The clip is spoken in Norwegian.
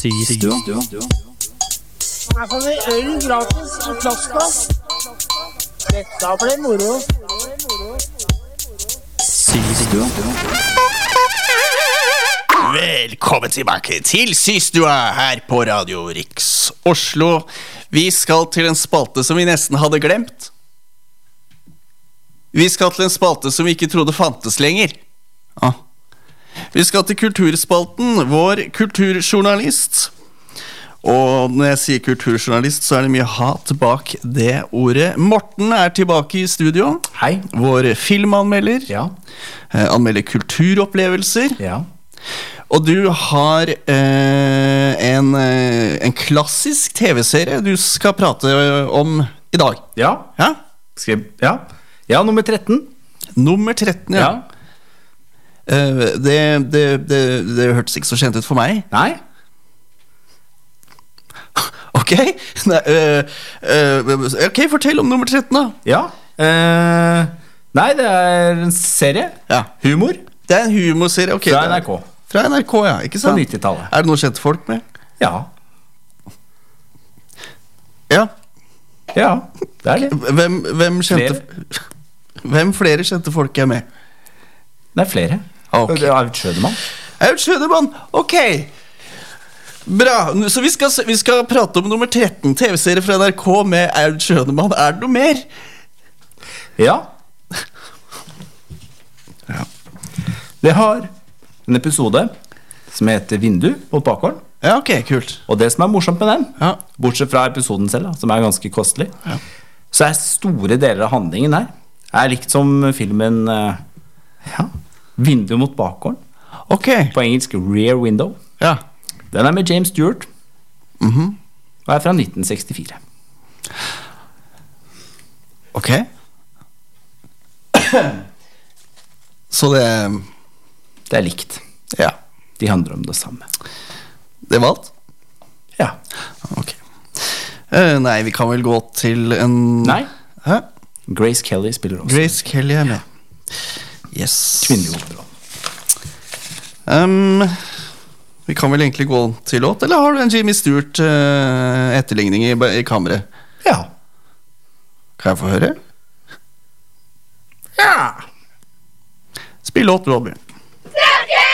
Systua. Her får vi øl gratis i flaska. Dette blir moro. Systua. Velkommen tilbake til Systua her på Radio Riks Oslo. Vi skal til en spalte som vi nesten hadde glemt. Vi skal til en spalte som vi ikke trodde fantes lenger. Vi skal til kulturspalten, vår kulturjournalist. Og når jeg sier kulturjournalist, så er det mye hat bak det ordet. Morten er tilbake i studio. Hei. Vår filmanmelder. Ja. Anmelder kulturopplevelser. Ja. Og du har en klassisk TV-serie du skal prate om i dag. Ja. Ja? Ja, nummer 13. Nummer 13, ja. Det hørtes ikke så kjent ut for meg. Nei. Ok, ok, fortell om nummer 13 da. Ja. Nei, det er en serie. Ja. Humor. Det er en humorserie, ok. Fra NRK. Fra NRK, ja, ikke På sant? 90-tallet. Er det noen kjente folk med? Ja. Ja. Ja, det er det. Hvem flere kjente folk er med? Det er flere. Ok. Det er Arvid Schønemann. Aud Schønemann, ok. Bra, så vi skal prate om nummer 13, TV-serie fra NRK med Aud Schønemann. Er det noe mer? Ja. Ja. Det har en episode som heter Vindu mot bakgården. Ja, ok, kult. Og det som er morsomt med den, Ja. bortsett fra episoden selv, da, som er ganske kostelig, Ja. så er store deler av handlingen her er likt som filmen Vindu mot bakgården. Ok, På engelsk Rear Window. ja. Den er med James Stewart Mhm. og er fra 1964. Ok. Så Det er likt. ja, De handler om det samme. det var alt? Ja. Ok. Nei, vi kan vel gå til en... Nei, Hæ? Grace Kelly spiller også. Grace Kelly er med. Yes. Kvinnelig hovedrolle. Vi kan vel egentlig gå til låt, eller har du en Jimmy Stewart etterligning i kammeret? Ja. Kan jeg få høre? Ja. Spill låt, Robin. Roger!